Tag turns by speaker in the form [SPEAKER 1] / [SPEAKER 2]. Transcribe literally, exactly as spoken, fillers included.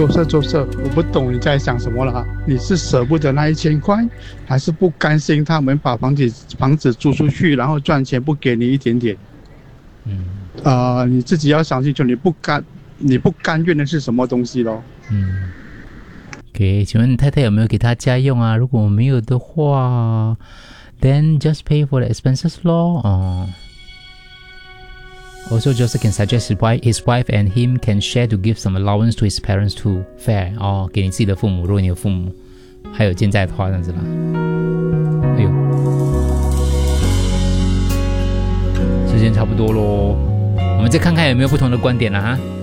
[SPEAKER 1] 做事做事，我不懂你在想什么啦？你是舍不得那一千块，还是不甘心他们把房子房子租出去，然后赚钱不给你一点点？
[SPEAKER 2] 嗯，
[SPEAKER 1] 呃，你自己要想清楚，你不甘你不甘愿的是什么东西咯？
[SPEAKER 2] 嗯。OK， 请问你太太有没有给他家用啊？如果没有的话 ，then just pay for the expenses 咯。哦。Also, Joseph can suggest his wife, his wife and him can share to give some allowance to his parents too. Fair 哦，给你自己的父母，如果你有父母还有健在的话，这样子啦。哎呦，时间差不多咯，我们再看看有没有不同的观点啦哈。